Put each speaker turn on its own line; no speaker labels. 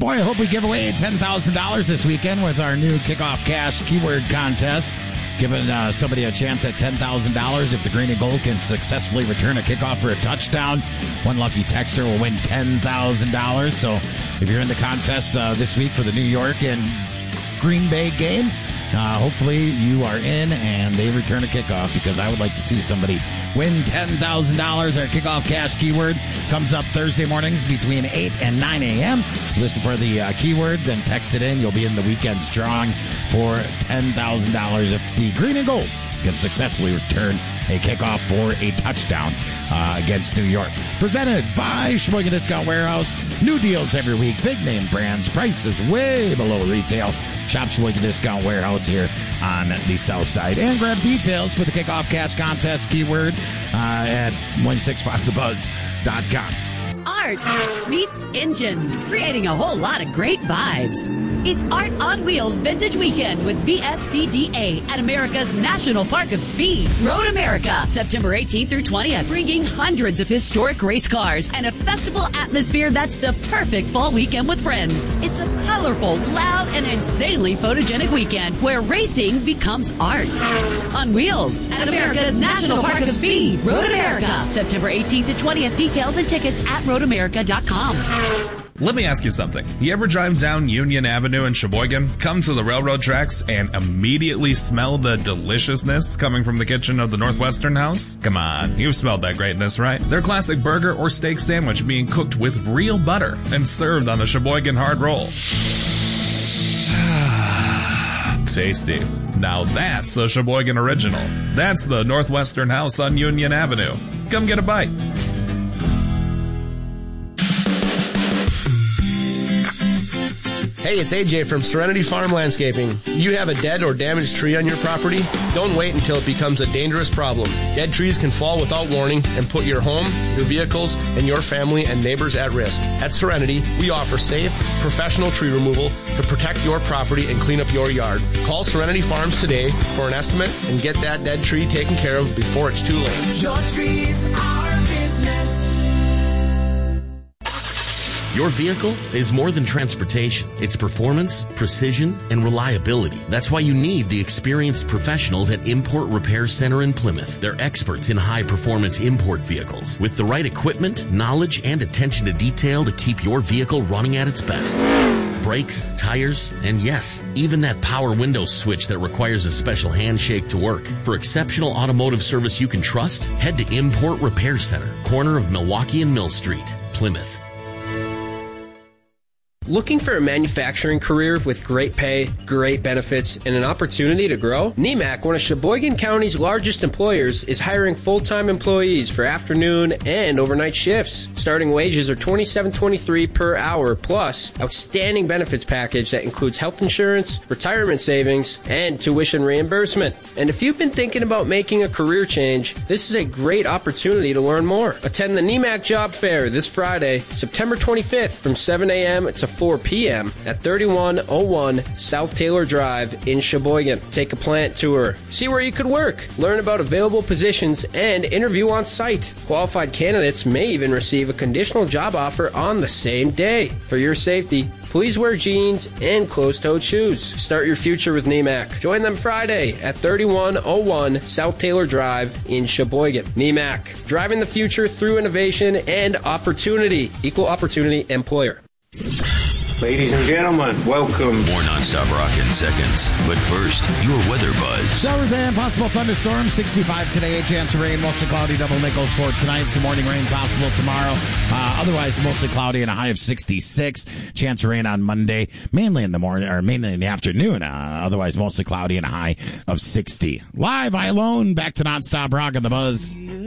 Boy, I hope we give away $10,000 this weekend with our new Kickoff Cash keyword contest. Giving somebody a chance at $10,000 if the Green and Gold can successfully return a kickoff for a touchdown. One lucky texter will win $10,000. So if you're in the contest this week for the New York and Green Bay game, hopefully you are in and they return a kickoff, because I would like to see somebody win $10,000. Our Kickoff Cash keyword comes up Thursday mornings between 8 and 9 a.m. Listen for the keyword, then text it in. You'll be in the weekend's drawing for $10,000 if the Green and Gold can successfully return a kickoff for a touchdown against New York. Presented by Sheboygan Discount Warehouse. New deals every week. Big name brands. Prices way below retail. Shop Sheboygan Discount Warehouse here on the south side. And grab details for the Kickoff Cash contest keyword at 165thebuzz.com.
Art meets engines, creating a whole lot of great vibes. It's Art on Wheels Vintage Weekend with BSCDA at America's National Park of Speed, Road America, September 18th through 20th, bringing hundreds of historic race cars and a festival atmosphere that's the perfect fall weekend with friends. It's a colorful, loud, and insanely photogenic weekend where racing becomes art. On Wheels at America's National Park of Speed, Road America, September 18th to 20th. Details and tickets at roadamerica.com.
Let me ask you something. You ever drive down Union Avenue in Sheboygan, come to the railroad tracks, and immediately smell the deliciousness coming from the kitchen of the Northwestern House? Come on, you've smelled that greatness, right? Their classic burger or steak sandwich being cooked with real butter and served on the Sheboygan hard roll. Tasty. Now that's a Sheboygan original. That's the Northwestern House on Union Avenue. Come get a bite.
Hey, it's AJ from Serenity Farm Landscaping. You have a dead or damaged tree on your property? Don't wait until it becomes a dangerous problem. Dead trees can fall without warning and put your home, your vehicles, and your family and neighbors at risk. At Serenity, we offer safe, professional tree removal to protect your property and clean up your yard. Call Serenity Farms today for an estimate and get that dead tree taken care of before it's too late.
Your trees are business.
Your vehicle is more than transportation. It's performance, precision, and reliability. That's why you need the experienced professionals at Import Repair Center in Plymouth. They're experts in high-performance import vehicles with the right equipment, knowledge, and attention to detail to keep your vehicle running at its best. Brakes, tires, and yes, even that power window switch that requires a special handshake to work. For exceptional automotive service you can trust, head to Import Repair Center, corner of Milwaukee and Mill Street, Plymouth.
Looking for a manufacturing career with great pay, great benefits, and an opportunity to grow? NEMAC, one of Sheboygan County's largest employers, is hiring full-time employees for afternoon and overnight shifts. Starting wages are $27.23 per hour, plus outstanding benefits package that includes health insurance, retirement savings, and tuition reimbursement. And if you've been thinking about making a career change, this is a great opportunity to learn more. Attend the NEMAC Job Fair this Friday, September 25th from 7 a.m. to 4 p.m. at 3101 South Taylor Drive in Sheboygan. Take a plant tour. See where you could work. Learn about available positions and interview on site. Qualified candidates may even receive a conditional job offer on the same day. For your safety, please wear jeans and closed-toed shoes. Start your future with NEMAC. Join them Friday at 3101 South Taylor Drive in Sheboygan. NEMAC, driving the future through innovation and opportunity. Equal opportunity employer.
Ladies and gentlemen, welcome.
More nonstop rock in seconds. But first, your weather buzz.
Showers and possible thunderstorms. 65 today. A chance of rain. Mostly cloudy. Double nickels for tonight. Some morning rain possible tomorrow. Otherwise, mostly cloudy and a high of 66. Chance of rain on Monday. Mainly in the morning, or mainly in the afternoon. Otherwise, mostly cloudy and a high of 60. Live, I Alone. Back to nonstop rock and the buzz.